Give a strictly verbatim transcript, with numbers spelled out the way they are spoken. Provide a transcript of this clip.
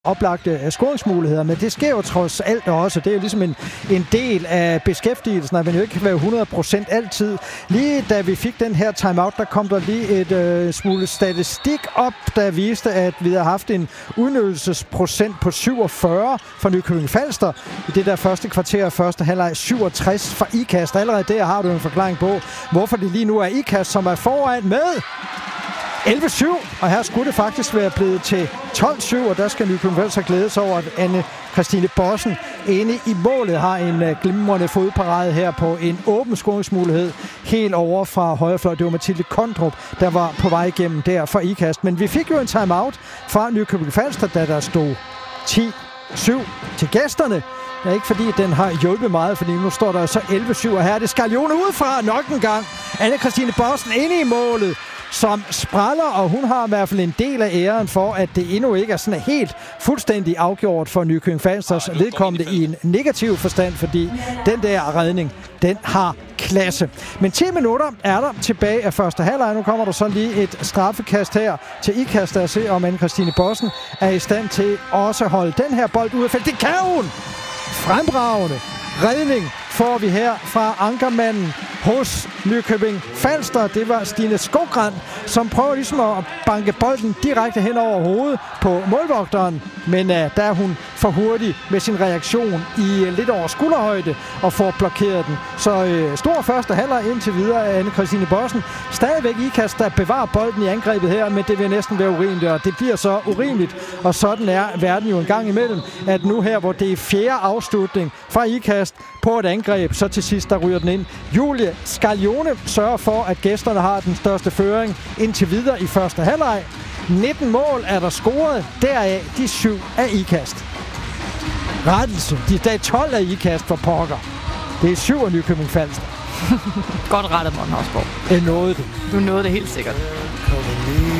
oplagte scoringsmuligheder, men det sker jo trods alt også. Det er jo ligesom en, en del af beskæftigelsen, at man jo ikke kan være hundrede procent altid. Lige da vi fik den her timeout, der kom der lige et øh, smule statistik op, der viste, at vi har haft en udnyttelsesprocent på syvogfyrre for Nykøbing Falster. I det der første kvarter af første halvleg syvogtres for IKAST. Allerede der har du en forklaring på, hvorfor det lige nu er IKAST, som er foran med elleve syv, og her skulle det faktisk være blevet til tolv syv, og der skal Nykøbing Falster glæde sig over, at Anne-Christine Bossen inde i målet har en uh, glimrende fodparade her på en åben scoringsmulighed helt over fra højrefløj. Det var Mathilde Kondrup, der var på vej igennem der for IKAST. Men vi fik jo en timeout fra Nykøbing Falster, da der stod ti syv til gæsterne. Det er ikke fordi, den har hjulpet meget, fordi nu står der så elleve syv, og her er det Skarlione udefra nok en gang. Anne-Christine Bossen inde i målet, som spræller, og hun har i hvert fald en del af æren for, at det endnu ikke er sådan helt fuldstændig afgjort for Nykøbing Falsters vedkommende i en negativ forstand, fordi den der redning, den har klasse. Men ti minutter er der tilbage af første halvleg. Nu kommer der så lige et straffekast her til IKAST, der se om Anne-Christine Bossen er i stand til også at holde den her bold ude af feltet. Det kan hun! Fremragende redning får vi her fra ankermanden hos Nykøbing Falster. Det var Stine Skogran, som prøver ligesom at banke bolden direkte hen over hovedet på målvogteren. Men uh, der er hun for hurtig med sin reaktion i uh, lidt over skulderhøjde og får blokeret den. Så uh, stor første halvleg indtil videre af Anne-Christine Bossen. Stadigvæk IKAST, der bevarer bolden i angrebet her, men det vil næsten være urimeligt, og det bliver så urimeligt. Og sådan er verden jo en gang imellem, at nu her, hvor det er fjerde afslutning fra IKAST på et angreb, så til sidst der ryger den ind. Julie Skarlione sørger for, at gæsterne har den største føring indtil videre i første halvleg. nitten mål er der scoret, deraf de syv af IKAST. Rettelse, de der tolv af IKAST for pokker. Det er syv af Nykøbing Falster. Godt rettet, Morten Hausgaard. Jeg nåede det. Du nåede det helt sikkert.